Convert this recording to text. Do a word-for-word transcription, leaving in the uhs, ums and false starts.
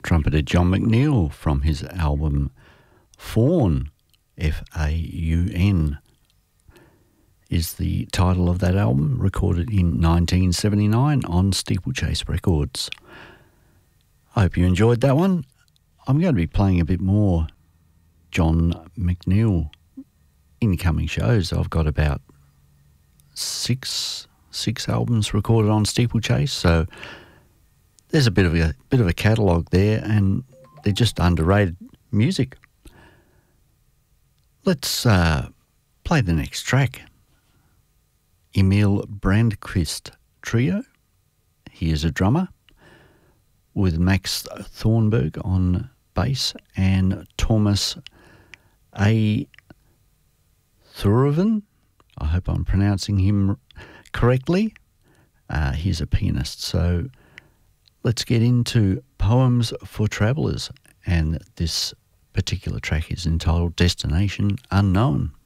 trumpeter John McNeil from his album Faun, F A U N, is the title of that album, recorded in nineteen seventy-nine on Steeplechase Records. I hope you enjoyed that one. I'm going to be playing a bit more John McNeil in coming shows. I've got about six six albums recorded on Steeplechase, so there's a bit of a bit of a catalogue there, and they're just underrated music. Let's uh, play the next track. Emil Brandquist Trio. He is a drummer with Max Thornberg on bass and Thomas A. Thurven. I hope I'm pronouncing him correctly. Uh, he's a pianist. So let's get into Poems for Travellers, and this particular track is entitled Destination Unknown.